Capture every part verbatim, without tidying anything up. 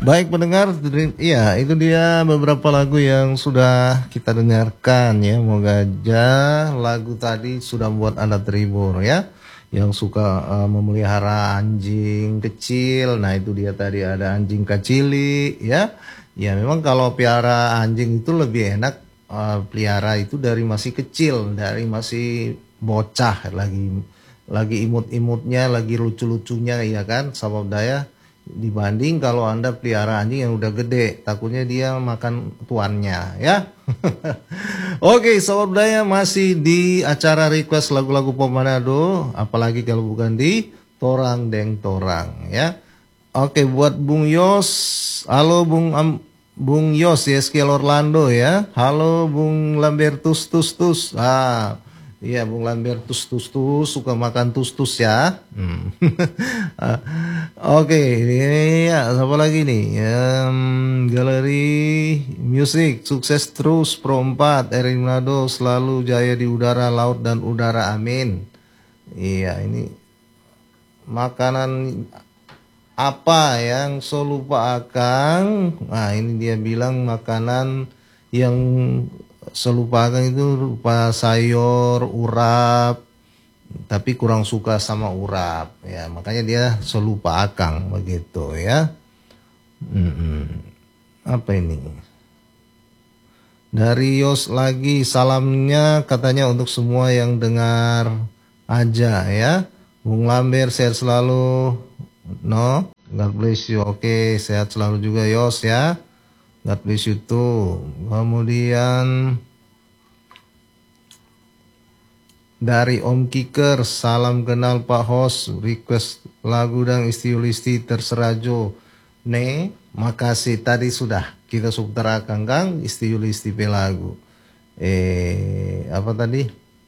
Baik pendengar, iya itu dia beberapa lagu yang sudah kita dengarkan ya. Moga aja lagu tadi sudah membuat Anda terhibur ya. Yang suka uh, memelihara anjing kecil, nah itu dia tadi ada anjing kacili ya. Ya memang kalau piara anjing itu lebih enak uh, pelihara itu dari masih kecil, dari masih bocah lagi lagi imut-imutnya, lagi lucu-lucunya ya kan, sabab daya dibanding kalau Anda pelihara anjing yang udah gede, takutnya dia makan tuannya ya. Oke, sobat budaya masih di acara request lagu-lagu pop Manado, apalagi kalau bukan di Torang Deng Torang ya. Oke, buat Bung Yos, halo Bung Am, Bung Yos Yeskiel Orlando ya. Halo Bung Lambertus Tus Tus. Ah, iya Bung Lambertus Tus Tus suka makan tus tus ya. Hmm. Ah, Oke, ini ya apa lagi nih? Um, Galeri Musik sukses terus Pro empat Erin Manado selalu jaya di udara, laut dan udara. Amin. Iya, ini makanan apa yang so lupa akang? Nah ini dia bilang makanan yang so lupa akang itu rupa sayur, urap, tapi kurang suka sama urap ya, makanya dia so lupa akang begitu ya. Mm-mm. Apa ini? Dari Yos lagi salamnya katanya untuk semua yang dengar aja ya. Bung Lambert sehat selalu. No, God bless you. Oke, sehat selalu juga Yos ya. God bless you too. Kemudian dari Om Kiker, salam kenal Pak Host, request lagu dan istiulisti terserah Jo. Ne, makasih tadi sudah kita subterakan Kang istiulisti pe lagu. Eh, apa tadi?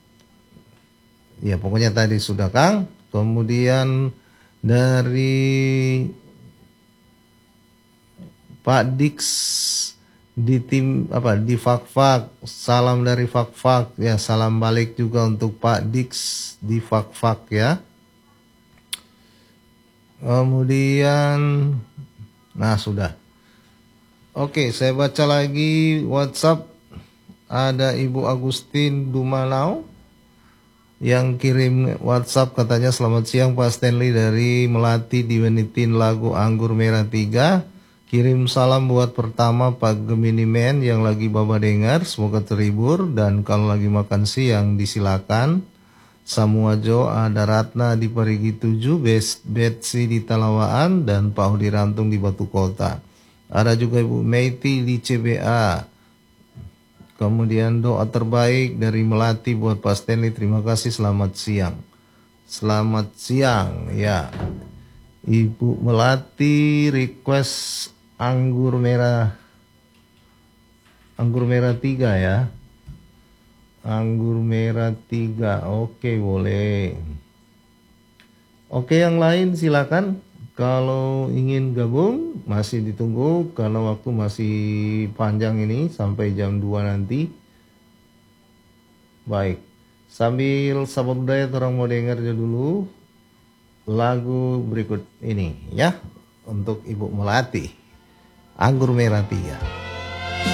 Ya pokoknya tadi sudah Kang. Kemudian dari Pak Dix di tim apa di Fakfak, salam dari Fakfak ya, salam balik juga untuk Pak Dix di Fakfak ya. Kemudian nah sudah. Oke, saya baca lagi WhatsApp. Ada Ibu Agustin Dumanau yang kirim WhatsApp katanya selamat siang Pak Stanley dari Melati diwenitin lagu Anggur Merah tiga. Kirim salam buat pertama Pak Gemini Man yang lagi Baba dengar, semoga terhibur, dan kalau lagi makan siang disilakan. Samuajo ada Ratna di Parigi tujuh, Betsy di Talawaan, dan Pak Hudi Rantung di Batu Kota. Ada juga Ibu Meiti di C B A. Kemudian doa terbaik dari Melati buat Pak Stanley, terima kasih, selamat siang. Selamat siang ya. Ibu Melati request anggur merah, anggur merah tiga ya, anggur merah tiga. Oke boleh. Oke yang lain silakan. Kalau ingin gabung masih ditunggu karena waktu masih panjang ini sampai jam dua nanti. Baik, sambil sahabat budaya orang mau dengar dulu lagu berikut ini ya untuk Ibu Melati, Anggur Merah tiga.